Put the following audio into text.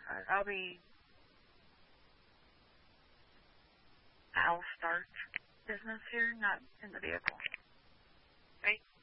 I'll start business here, not in the vehicle. Okay.